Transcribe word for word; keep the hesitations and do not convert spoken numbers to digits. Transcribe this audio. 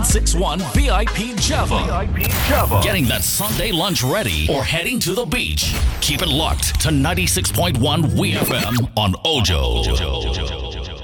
six one V I P Java. V I P Java. Getting that Sunday lunch ready or heading to the beach. Keep it locked to ninety-six point one W E F M on Ojo.